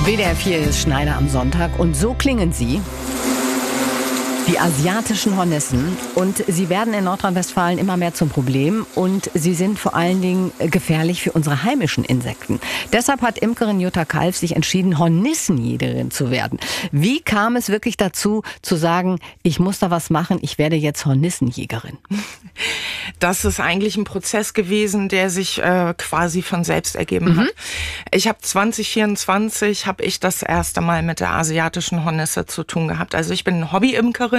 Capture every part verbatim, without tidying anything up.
W D R vier ist Schneider am Sonntag und so klingen sie. Die asiatischen Hornissen, und sie werden in Nordrhein-Westfalen immer mehr zum Problem und sie sind vor allen Dingen gefährlich für unsere heimischen Insekten. Deshalb hat Imkerin Jutta Kalf sich entschieden, Hornissenjägerin zu werden. Wie kam es wirklich dazu, zu sagen, ich muss da was machen, ich werde jetzt Hornissenjägerin? Das ist eigentlich ein Prozess gewesen, der sich äh, quasi von selbst ergeben mhm. hat. Ich habe zwanzig vierundzwanzig habe ich das erste Mal mit der asiatischen Hornisse zu tun gehabt. Also ich bin Hobby-Imkerin.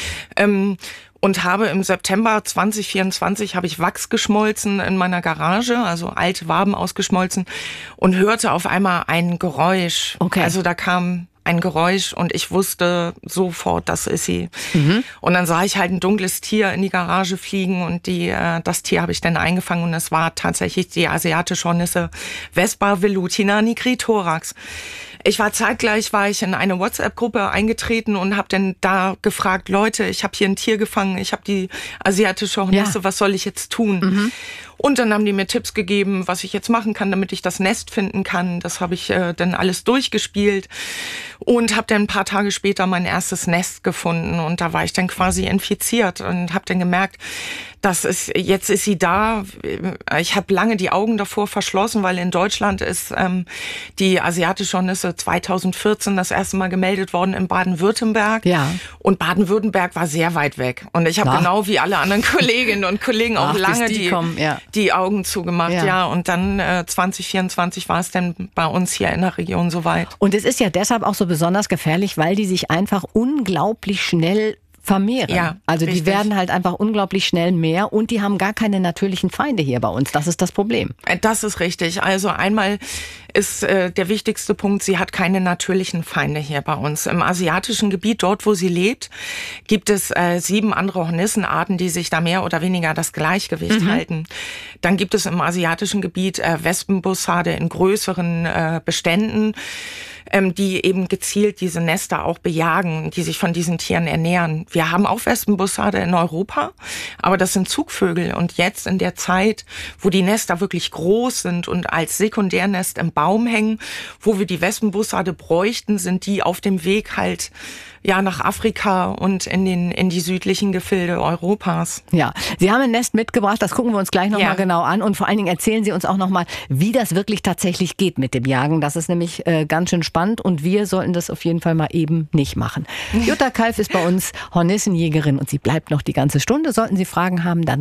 Ähm, und habe im September zwanzig vierundzwanzig habe ich Wachs geschmolzen in meiner Garage, also alte Waben ausgeschmolzen und hörte auf einmal ein Geräusch. Okay. Also da kam ein Geräusch und ich wusste sofort, das ist sie. Mhm. Und dann sah ich halt ein dunkles Tier in die Garage fliegen und die, äh, das Tier habe ich dann eingefangen und es war tatsächlich die asiatische Hornisse Vespa velutina nigrithorax. Ich war zeitgleich, war ich in eine WhatsApp-Gruppe eingetreten und habe dann da gefragt, Leute, ich habe hier ein Tier gefangen, ich habe die asiatische Hornisse, ja. was soll ich jetzt tun? Mhm. Und dann haben die mir Tipps gegeben, was ich jetzt machen kann, damit ich das Nest finden kann. Das habe ich äh, dann alles durchgespielt und habe dann ein paar Tage später mein erstes Nest gefunden. Und da war ich dann quasi infiziert und habe dann gemerkt, das ist, jetzt ist sie da. Ich habe lange die Augen davor verschlossen, weil in Deutschland ist ähm, die asiatische Hornisse zweitausendvierzehn das erste Mal gemeldet worden in Baden-Württemberg. Ja. Und Baden-Württemberg war sehr weit weg. Und ich habe genau wie alle anderen Kolleginnen und Kollegen auch Ach, lange die, die, kommen, ja. die Augen zugemacht. Ja. Ja. Und dann äh, zwanzig vierundzwanzig war es dann bei uns hier in der Region soweit. Und es ist ja deshalb auch so besonders gefährlich, weil die sich einfach unglaublich schnell vermehren. Ja, also die richtig. werden halt einfach unglaublich schnell mehr und die haben gar keine natürlichen Feinde hier bei uns. Das ist das Problem. Das ist richtig. Also einmal ist äh, der wichtigste Punkt, sie hat keine natürlichen Feinde hier bei uns. Im asiatischen Gebiet, dort wo sie lebt, gibt es äh, sieben andere Hornissenarten, die sich da mehr oder weniger das Gleichgewicht mhm. halten. Dann gibt es im asiatischen Gebiet äh, Wespenbussarde in größeren äh, Beständen, ähm, die eben gezielt diese Nester auch bejagen, die sich von diesen Tieren ernähren. Wir haben auch Wespenbussarde in Europa, aber das sind Zugvögel. Und jetzt in der Zeit, wo die Nester wirklich groß sind und als Sekundärnest im Baum hängen, wo wir die Wespenbussarde bräuchten, sind die auf dem Weg halt ja nach Afrika und in den in die südlichen Gefilde Europas. Ja, Sie haben ein Nest mitgebracht, das gucken wir uns gleich nochmal ja. genau an und vor allen Dingen erzählen Sie uns auch nochmal, wie das wirklich tatsächlich geht mit dem Jagen. Das ist nämlich äh, ganz schön spannend und wir sollten das auf jeden Fall mal eben nicht machen. Jutta Kalf ist bei uns Hornissenjägerin und sie bleibt noch die ganze Stunde. Sollten Sie Fragen haben, dann